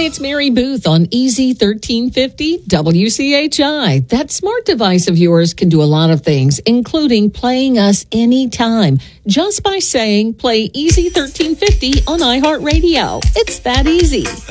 it's Mary Booth on Easy 1350 WCHI. That smart device of yours can do a lot of things, including playing us anytime, just by saying play Easy 1350 on iHeartRadio. It's that easy.